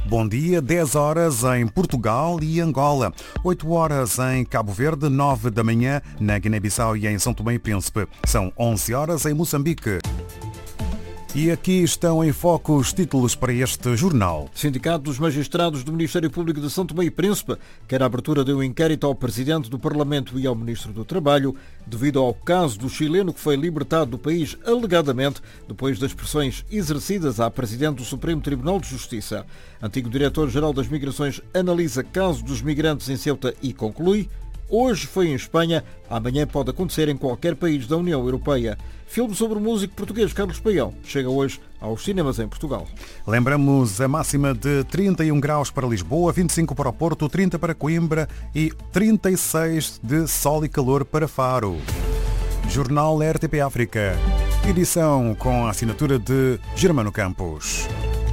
Bom dia, 10 horas em Portugal e Angola, 8 horas em Cabo Verde, 9 da manhã na Guiné-Bissau e em São Tomé e Príncipe. São 11 horas em Moçambique. E aqui estão em foco os títulos para este jornal. Sindicato dos Magistrados do Ministério Público de São Tomé e Príncipe quer a abertura de um inquérito ao Presidente do Parlamento e ao Ministro do Trabalho devido ao caso do chileno que foi libertado do país alegadamente depois das pressões exercidas à Presidente do Supremo Tribunal de Justiça. Antigo Diretor-Geral das Migrações analisa caso dos migrantes em Ceuta e conclui: hoje foi em Espanha, amanhã pode acontecer em qualquer país da União Europeia. Filme sobre o músico português Carlos Paião chega hoje aos cinemas em Portugal. Lembramos a máxima de 31 graus para Lisboa, 25 para o Porto, 30 para Coimbra e 36 de sol e calor para Faro. Jornal RTP África. Edição com a assinatura de Germano Campos.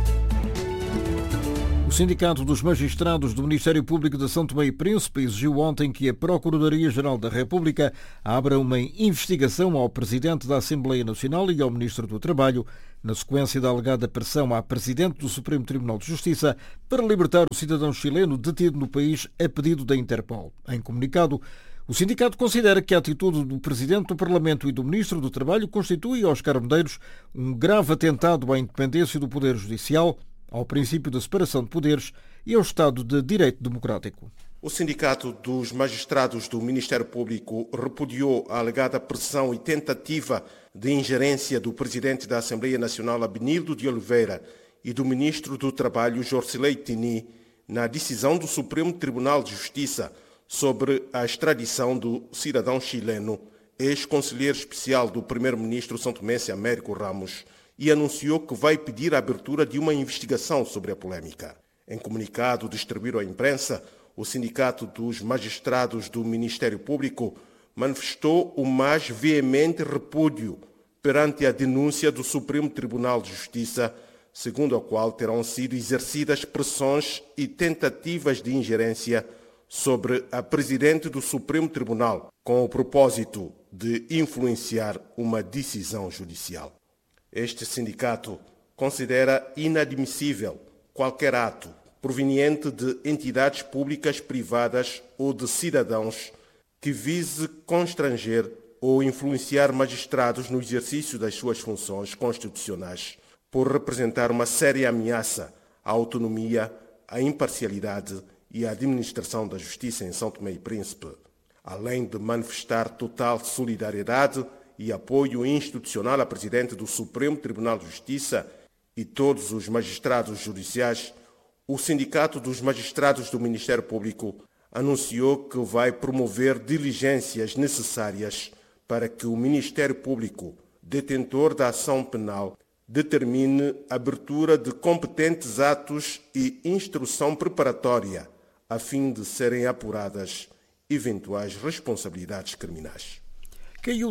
O Sindicato dos Magistrados do Ministério Público de São Tomé e Príncipe exigiu ontem que a Procuradoria-Geral da República abra uma investigação ao Presidente da Assembleia Nacional e ao Ministro do Trabalho, na sequência da alegada pressão à Presidente do Supremo Tribunal de Justiça para libertar o cidadão chileno detido no país a pedido da Interpol. Em comunicado, o sindicato considera que a atitude do Presidente do Parlamento e do Ministro do Trabalho constitui, Óscar Medeiros, um grave atentado à independência do Poder Judicial, ao princípio da separação de poderes e ao Estado de Direito Democrático. O Sindicato dos Magistrados do Ministério Público repudiou a alegada pressão e tentativa de ingerência do Presidente da Assembleia Nacional, Abenildo de Oliveira, e do Ministro do Trabalho, Jorcilei Tini, na decisão do Supremo Tribunal de Justiça sobre a extradição do cidadão chileno, ex-conselheiro especial do Primeiro-Ministro santomense Américo Ramos, e anunciou que vai pedir a abertura de uma investigação sobre a polêmica. Em comunicado distribuído à imprensa, o Sindicato dos Magistrados do Ministério Público manifestou o mais veemente repúdio perante a denúncia do Supremo Tribunal de Justiça, segundo a qual terão sido exercidas pressões e tentativas de ingerência sobre a Presidente do Supremo Tribunal, com o propósito de influenciar uma decisão judicial. Este sindicato considera inadmissível qualquer ato proveniente de entidades públicas, privadas ou de cidadãos que vise constranger ou influenciar magistrados no exercício das suas funções constitucionais, por representar uma séria ameaça à autonomia, à imparcialidade e à administração da justiça em São Tomé e Príncipe, além de manifestar total solidariedade e apoio institucional à Presidente do Supremo Tribunal de Justiça e todos os magistrados judiciais. O Sindicato dos Magistrados do Ministério Público anunciou que vai promover diligências necessárias para que o Ministério Público, detentor da ação penal, determine a abertura de competentes atos e instrução preparatória a fim de serem apuradas eventuais responsabilidades criminais. Caiu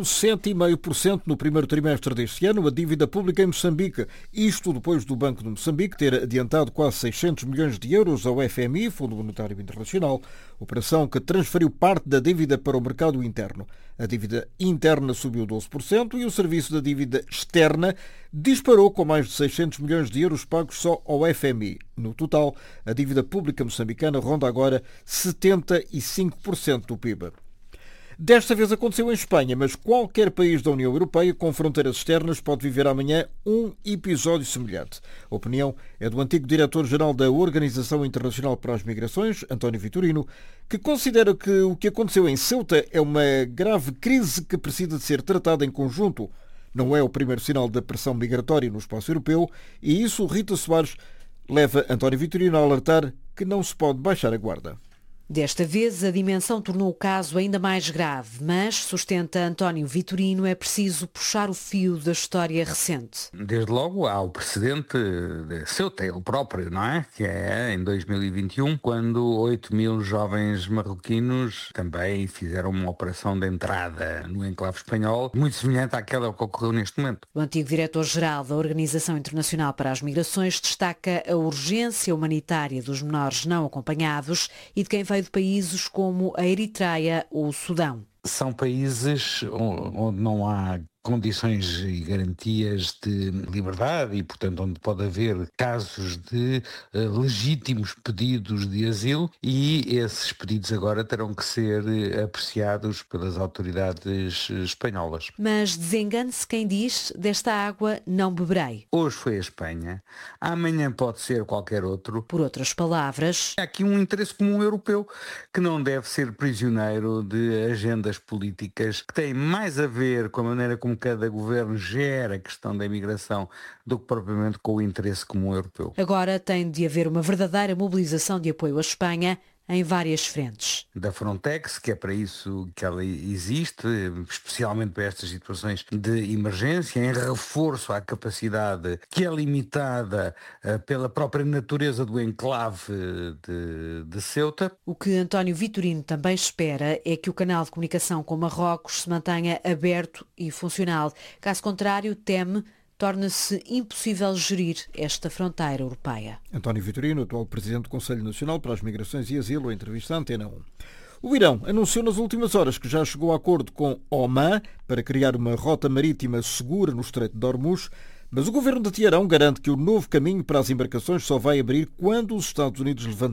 7,5% no primeiro trimestre deste ano a dívida pública em Moçambique. Isto depois do Banco de Moçambique ter adiantado quase 600 milhões de euros ao FMI, Fundo Monetário Internacional, operação que transferiu parte da dívida para o mercado interno. A dívida interna subiu 12% e o serviço da dívida externa disparou com mais de 600 milhões de euros pagos só ao FMI. No total, a dívida pública moçambicana ronda agora 75% do PIB. Desta vez aconteceu em Espanha, mas qualquer país da União Europeia com fronteiras externas pode viver amanhã um episódio semelhante. A opinião é do antigo diretor-geral da Organização Internacional para as Migrações, António Vitorino, que considera que o que aconteceu em Ceuta é uma grave crise que precisa de ser tratada em conjunto. Não é o primeiro sinal da pressão migratória no espaço europeu e isso, Rita Soares, leva António Vitorino a alertar que não se pode baixar a guarda. Desta vez, a dimensão tornou o caso ainda mais grave, mas, sustenta António Vitorino, é preciso puxar o fio da história recente. Desde logo há o precedente de Ceuta, ele próprio, não é? Que é em 2021, quando 8.000 jovens marroquinos também fizeram uma operação de entrada no enclave espanhol, muito semelhante àquela que ocorreu neste momento. O antigo diretor-geral da Organização Internacional para as Migrações destaca a urgência humanitária dos menores não acompanhados e de quem veio de países como a Eritreia ou o Sudão. São países onde não há condições e garantias de liberdade e, portanto, onde pode haver casos de legítimos pedidos de asilo, e esses pedidos agora terão que ser apreciados pelas autoridades espanholas. Mas desengane-se quem diz: desta água não beberei. Hoje foi a Espanha, amanhã pode ser qualquer outro. Por outras palavras, há aqui um interesse comum europeu que não deve ser prisioneiro de agendas políticas que têm mais a ver com a maneira como cada governo gera a questão da imigração do que propriamente com o interesse comum europeu. Agora tem de haver uma verdadeira mobilização de apoio à Espanha em várias frentes. Da Frontex, que é para isso que ela existe, especialmente para estas situações de emergência, em reforço à capacidade que é limitada pela própria natureza do enclave de Ceuta. O que António Vitorino também espera é que o canal de comunicação com Marrocos se mantenha aberto e funcional. Caso contrário, teme, torna-se impossível gerir esta fronteira europeia. António Vitorino, atual Presidente do Conselho Nacional para as Migrações e Asilo, em entrevista à Antena 1. O Irão anunciou nas últimas horas que já chegou a acordo com Oman para criar uma rota marítima segura no Estreito de Hormuz, mas o governo de Teherão garante que o novo caminho para as embarcações só vai abrir quando os Estados Unidos levantarem